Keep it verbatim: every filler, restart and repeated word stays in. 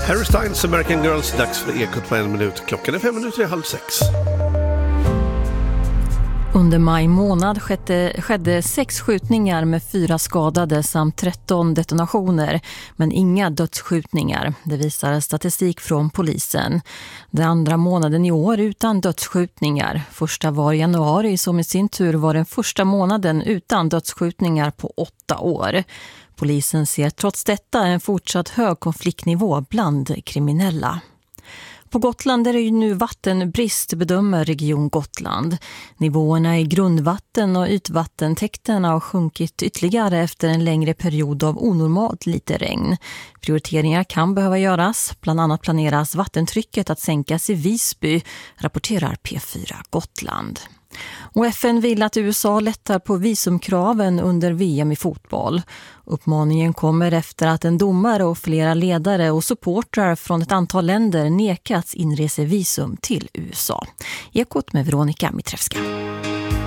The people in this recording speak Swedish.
Harry Styles, American Girls, dags för Ekot på en minut. Klockan är fem minuter i halv sex. Under maj månad skedde, skedde sex skjutningar med fyra skadade samt tretton detonationer, men inga dödsskjutningar. Det visar statistik från polisen. Den andra månaden i år utan dödsskjutningar. Första var januari, som i sin tur var den första månaden utan dödsskjutningar på åtta år. Polisen ser trots detta en fortsatt hög konfliktnivå bland kriminella. På Gotland är det ju nu vattenbrist, bedömer Region Gotland. Nivåerna i grundvatten och ytvattentäkterna har sjunkit ytterligare efter en längre period av onormalt lite regn. Prioriteringar kan behöva göras. Bland annat planeras vattentrycket att sänkas i Visby, rapporterar P fyra Gotland. Och F N vill att U S A lättar på visumkraven under V M i fotboll. Uppmaningen kommer efter att en domare och flera ledare och supportrar från ett antal länder nekats inresevisum till U S A. Ekot med Veronica Mitrevska.